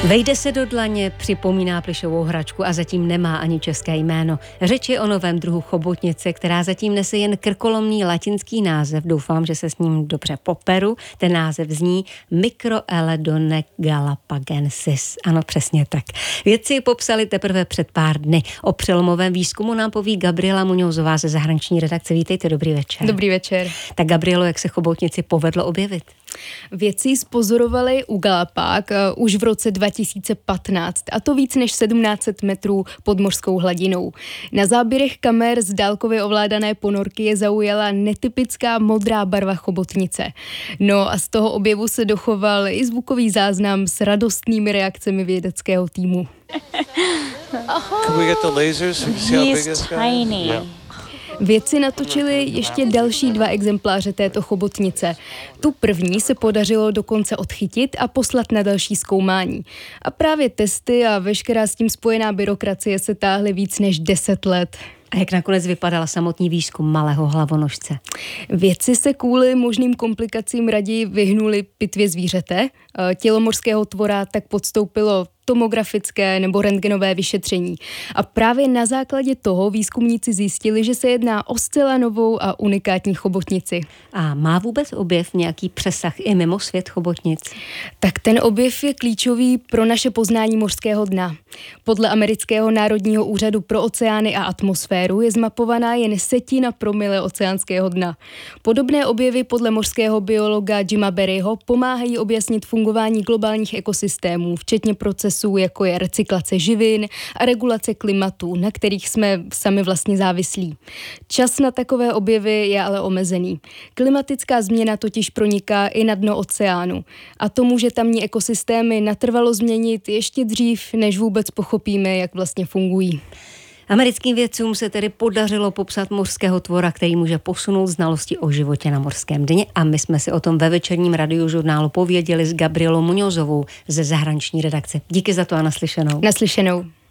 Vejde se do dlaně, připomíná plyšovou hračku a zatím nemá ani české jméno. Řeč je o novém druhu chobotnice, která zatím nese jen krkolomný latinský název. Doufám, že se s ním dobře poperu. Ten název zní Microeledone galapagensis. Ano, přesně tak. Vědci popsali teprve před pár dny. O přelomovém výzkumu nám poví Gabriela Muñozová ze zahraniční redakce. Vítejte, dobrý večer. Dobrý večer. Tak Gabrielo, jak se chobotnici povedlo objevit? Vědci zpozorovali u Galapág už v roce 2015, a to víc než 1700 metrů pod mořskou hladinou. Na záběrech kamer z dálkově ovládané ponorky je zaujala netypická modrá barva chobotnice. No a z toho objevu se dochoval i zvukový záznam s radostnými reakcemi vědeckého týmu. Can we get the lasers so you see how big this guy is? Tiny. Yeah. Vědci natočili ještě další 2 exempláře této chobotnice. Tu první se podařilo dokonce odchytit a poslat na další zkoumání. A právě testy a veškerá s tím spojená byrokracie se táhly víc než 10 let. A jak nakonec vypadal samotný výzkum malého hlavonožce? Vědci se kvůli možným komplikacím raději vyhnuli pitvě zvířete. Tělo mořského tvora tak podstoupilo tomografické nebo rentgenové vyšetření. A právě na základě toho výzkumníci zjistili, že se jedná o zcela novou a unikátní chobotnici. A má vůbec objev nějaký přesah i mimo svět chobotnic? Tak ten objev je klíčový pro naše poznání mořského dna. Podle amerického Národního úřadu pro oceány a atmosféru je zmapovaná jen 1/10 promile oceánského dna. Podobné objevy podle mořského biologa Jima Berryho pomáhají objasnit fungování globálních ekosystémů, včetně procesů, jako je recyklace živin a regulace klimatu, na kterých jsme sami vlastně závislí. Čas na takové objevy je ale omezený. Klimatická změna totiž proniká i na dno oceánu a to může tamní ekosystémy natrvalo změnit ještě dřív, než vůbec pochopíme, jak vlastně fungují. Americkým vědcům se tedy podařilo popsat mořského tvora, který může posunout znalosti o životě na mořském dně, a my jsme si o tom ve večerním radiožurnálu pověděli s Gabrielou Muñozovou ze zahraniční redakce. Díky za to a naslyšenou. Naslyšenou.